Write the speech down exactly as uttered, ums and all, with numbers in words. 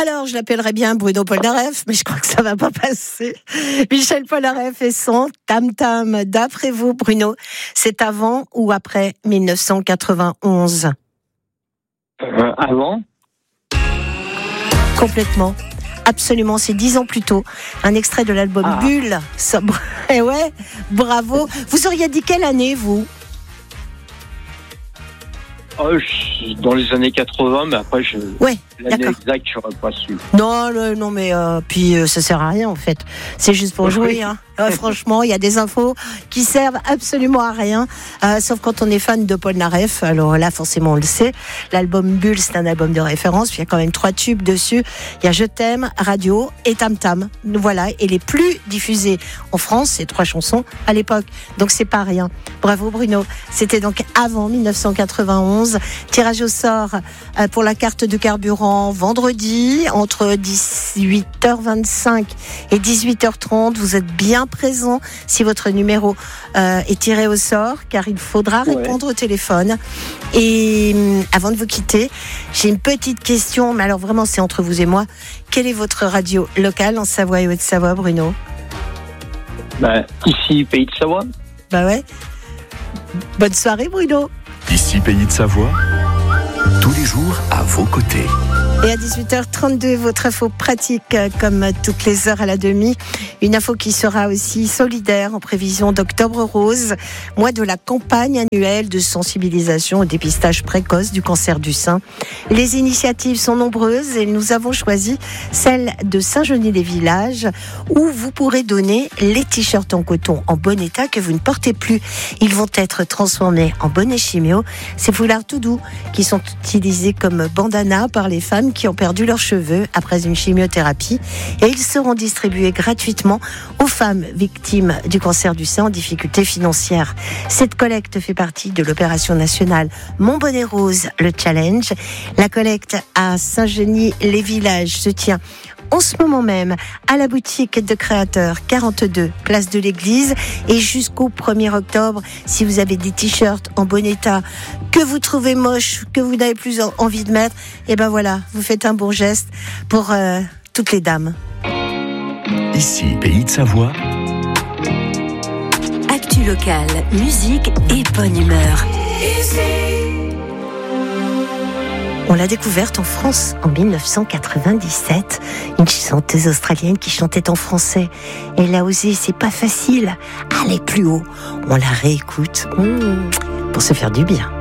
Alors, je l'appellerais bien Bruno Polnareff, mais je crois que ça va pas passer. Michel Polnareff et son Tam Tam. D'après vous, Bruno, c'est avant ou après dix-neuf cent quatre-vingt-onze ? euh, Avant. Complètement. Absolument, c'est dix ans plus tôt. Un extrait de l'album ah. Bulle. Ça... Et ouais, bravo. Vous auriez dit quelle année, vous ? Oh, je, dans les années quatre-vingts, mais après, je, ouais, l'année d'accord. exacte, je n'aurais pas su. Non, le, non, mais euh, puis euh, ça sert à rien en fait. C'est juste pour jouer. Hein. Euh, franchement, il y a des infos qui servent absolument à rien, euh, sauf quand on est fan de Polnareff. Alors là, forcément, on le sait. L'album Bulle, c'est un album de référence. Puis il y a quand même trois tubes dessus. Il y a Je t'aime, Radio et Tam Tam. Voilà, et les plus diffusés en France, c'est trois chansons à l'époque. Donc c'est pas rien. Bravo Bruno. C'était donc avant dix-neuf cent quatre-vingt-onze. Tirage au sort euh, pour la carte de carburant vendredi entre dix-huit heures vingt-cinq et dix-huit heures trente. Vous êtes bien présent si votre numéro euh, est tiré au sort, car il faudra ouais. répondre au téléphone. Et euh, avant de vous quitter, j'ai une petite question, mais alors vraiment c'est entre vous et moi. Quelle est votre radio locale en Savoie et Haute-Savoie, Bruno ? Bah, ici, Pays de Savoie. Bah ouais. Bonne soirée, Bruno. Ici, Pays de Savoie, tous les jours à vos côtés. Et à dix-huit heures trente-deux, votre info pratique, comme toutes les heures à la demi. Une info qui sera aussi solidaire en prévision d'Octobre Rose, mois de la campagne annuelle de sensibilisation au dépistage précoce du cancer du sein. Les initiatives sont nombreuses et nous avons choisi celle de Saint-Genis-les-Villages, où vous pourrez donner les t-shirts en coton en bon état que vous ne portez plus. Ils vont être transformés en bonnets chimio. Ces foulards tout doux qui sont utilisés comme bandana par les femmes qui ont perdu leurs cheveux après une chimiothérapie, et ils seront distribués gratuitement aux femmes victimes du cancer du sein en difficulté financière. Cette collecte fait partie de l'opération nationale Mon Bonnet Rose, le challenge. La collecte à Saint-Genis-les-Villages se tient en ce moment même à la boutique de créateurs quarante-deux, place de l'Église, et jusqu'au premier octobre, si vous avez des t-shirts en bon état que vous trouvez moches, que vous n'avez plus envie de mettre, et ben voilà, vous faites un bon geste pour euh, toutes les dames. Ici, Pays de Savoie. Actu locale, musique et bonne humeur. On l'a découverte en France en dix-neuf cent quatre-vingt-dix-sept, une chanteuse australienne qui chantait en français. Elle a osé, c'est pas facile, aller plus haut. On la réécoute mmh, pour se faire du bien.